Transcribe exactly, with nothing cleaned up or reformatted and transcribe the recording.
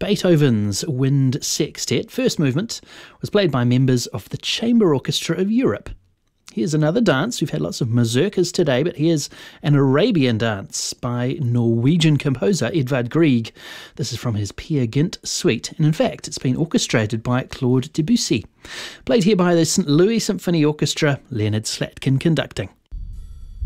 Beethoven's Wind Sextet, first movement, was played by members of the Chamber Orchestra of Europe. Here's another dance. We've had lots of mazurkas today, but here's an Arabian dance by Norwegian composer Edvard Grieg. This is from his Peer Gynt suite, and in fact, it's been orchestrated by Claude Debussy. Played here by the Saint Louis Symphony Orchestra, Leonard Slatkin conducting.